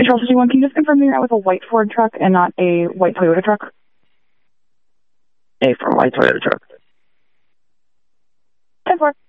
Charles 51, can you just confirm that you're out with a white Ford truck and not a white Toyota truck? A for white Toyota truck. 10-4.